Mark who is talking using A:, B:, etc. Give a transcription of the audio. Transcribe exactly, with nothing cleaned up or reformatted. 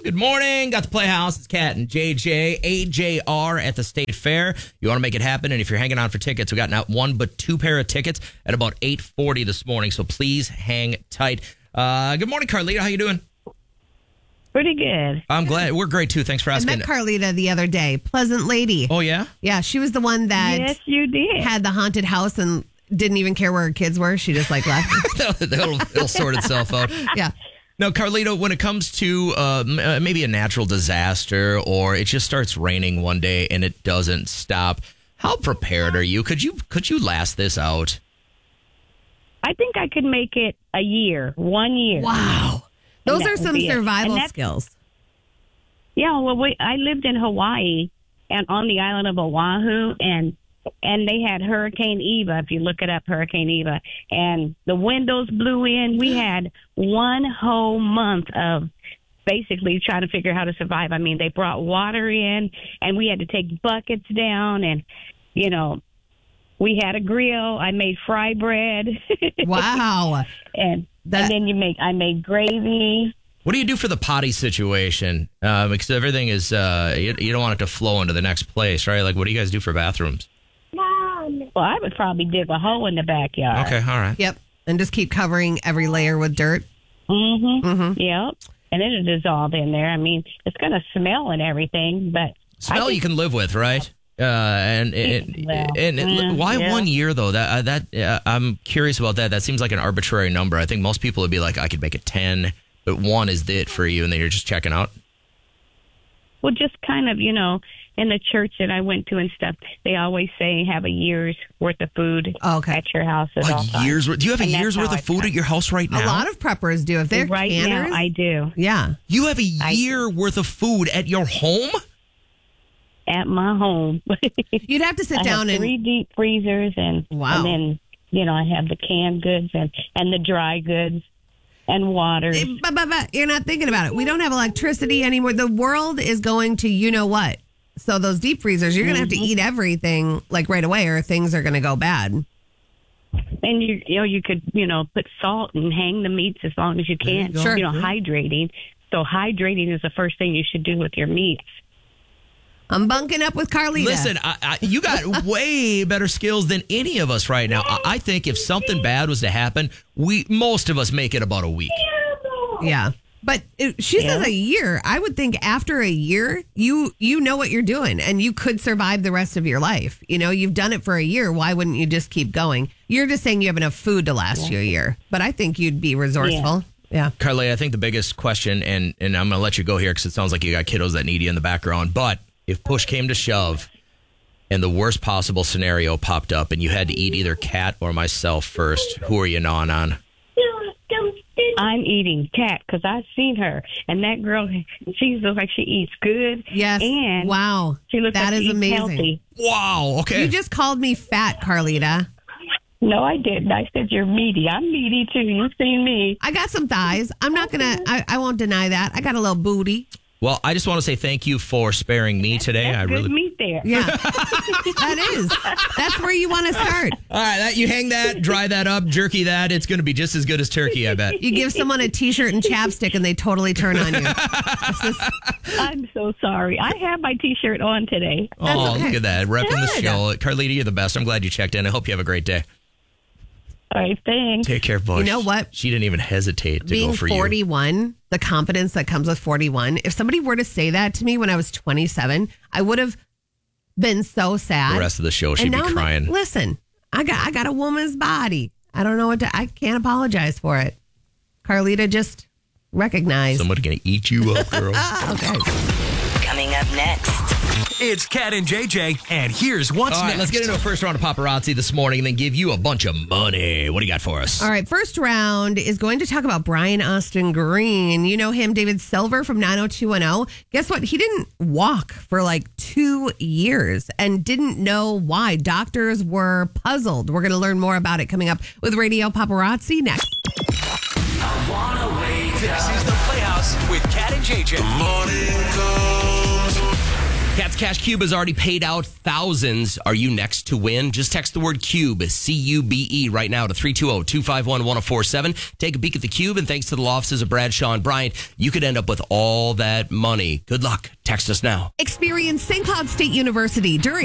A: Good morning. Got the Playhouse. It's Kat and J J. A J R at the State Fair. You want to make it happen, and if you're hanging on for tickets, we got not one but two pair of tickets at about eight forty this morning, so please hang tight. Uh, good morning, Carlita. How you doing?
B: Pretty good.
A: I'm glad. We're great, too. Thanks for asking.
C: I met Carlita the other day. Pleasant lady.
A: Oh, yeah?
C: Yeah, she was the one that
B: Yes, you did.
C: had the haunted house and didn't even care where her kids were. She just like left.
A: it'll, it'll sort itself out.
C: Yeah.
A: Now, Carlito, when it comes to uh, m- uh, maybe a natural disaster or it just starts raining one day and it doesn't stop, how prepared are you? Could you could you last this out?
B: I think I could make it a year, one year.
C: Wow. Those
B: And
C: are
B: that
C: some
B: would be it.
C: survival
B: And that's-
C: skills.
B: Yeah, well, we, I lived in Hawaii and on the island of Oahu, and and they had Hurricane Eva. If you look it up, Hurricane Eva, and the windows blew in. We had one whole month of basically trying to figure out how to survive. I mean, they brought water in, and we had to take buckets down, and you know, we had a grill. I made fry bread.
C: Wow.
B: and
C: That-
B: and then you make I made gravy.
A: What do you do for the potty situation? Uh, because everything is, uh, you, you don't want it to flow into the next place, right? Like, what do you guys do for bathrooms?
B: Well, I would probably dig a hole in the backyard.
A: Okay, all right.
C: Yep. And just keep covering every layer with dirt.
B: Mm-hmm.
C: Mm-hmm.
B: Yep. And it'll dissolve in there. I mean, it's going to smell and everything, but
A: Smell
B: I
A: you can live with, right? Uh, and and,
B: Well,
A: and, and
B: mm,
A: why
B: yeah.
A: one year though? That uh, that uh, I'm curious about that. That seems like an arbitrary number. I think most people would be like, I could make it ten, but one is it for you, and then you're just checking out.
B: well, just kind of, you know, in the church that I went to and stuff, they always say have a year's worth of food
C: Okay.
B: at your house at all
A: A
B: times.
A: year's worth? Do you have a
B: And that's
A: year's
B: how
A: worth
B: I
A: of food
B: try.
A: at your house right now?
C: A lot of preppers do. If they're
B: Right
C: canners,
B: now, I do.
C: yeah.
A: You have a
B: I-
A: year worth of food at your home?
B: At my home.
C: You'd have to sit
B: I
C: down
B: have
C: and
B: three deep freezers, and,
C: Wow.
B: and then, you know, I have the canned goods and, and the dry goods and water.
C: Eh, But, but, but you're not thinking about it. We don't have electricity anymore. The world is going to you know what. So those deep freezers, you're going to have to eat everything like right away or things are going to go bad.
B: And you, you know, you could, you know, put salt and hang the meats as long as you can.
C: go. Sure.
B: You know, hydrating. So hydrating is the first thing you should do with your meats.
C: I'm bunking up with Carlita.
A: Listen, I, I, you got way better skills than any of us right now. I, I think if something bad was to happen, we most of us make it about a week.
C: Yeah. But it, she
B: Yeah.
C: says a year. I would think after a year, you you know what you're doing and you could survive the rest of your life. You know, you've done it for a year. Why wouldn't you just keep going? You're just saying you have enough food to last you a year. But I think you'd be resourceful. Yeah.
A: Carly, I think the biggest question, and, and I'm going to let you go here because it sounds like you got kiddos that need you in the background, but if push came to shove and the worst possible scenario popped up and you had to eat either Kat or myself first, who are you gnawing on?
B: I'm eating Kat because I've seen her, and that girl, she looks like she eats good.
C: Yes.
B: And
C: Wow.
B: she looks
C: That
B: like
C: is
B: she eats
C: amazing.
B: healthy.
A: Wow, okay.
C: You just called me fat, Carlita.
B: No, I didn't. I said you're meaty. I'm meaty too. You've seen me.
C: I got some thighs. I'm not going to, I I won't deny that. I got a little booty.
A: Well, I just want to say thank you for sparing me today.
B: That's
A: I
B: good
A: really
B: meat there.
C: Yeah. That is. That's where you want to start.
A: All right, that, you hang that, dry that up, jerky that. It's going to be just as good as turkey, I bet.
C: You give someone a t-shirt and chapstick and they totally turn on you. It's just-
B: I'm so sorry. I have my T-shirt on today.
A: Oh,
C: okay.
A: look at that. Repping the
C: Good.
A: show. Carlita, you're the best. I'm glad you checked in. I hope you have a great day.
B: All right, thanks.
A: Take care, Bush.
C: You know what?
A: She didn't even hesitate to
C: Being
A: go for you.
C: forty-one, the confidence that comes with forty-one. If somebody were to say that to me when I was twenty-seven, I would have been so sad.
A: The rest of the show, she'd
C: and
A: be
C: now I'm like,
A: crying.
C: listen, I got I got a woman's body. I don't know what to, I can't apologize for it. Carlita just recognized.
A: Somebody's going to eat you up, girl.
C: Okay.
D: Coming up next.
E: It's Kat and J J, and here's what's
A: All right,
E: next.
A: let's get into a first round of paparazzi this morning and then give you a bunch of money. What do you got for us?
C: All right, first round is going to talk about Brian Austin Green. You know him, David Silver from nine oh two one oh. Guess what? He didn't walk for like two years and didn't know why. Doctors were puzzled. We're going to learn more about it coming up with Radio Paparazzi next.
E: This is the Playhouse with Kat and J J.
F: Morning comes. Cat's Cash Cube has already paid out thousands. Are you next to win? Just text the word CUBE, C U B E, right now to three two zero, two five one, one zero four seven. Take a peek at the cube, and thanks to the law offices of Bradshaw and Bryant, you could end up with all that money. Good luck. Text us now.
C: Experience Saint Cloud State University during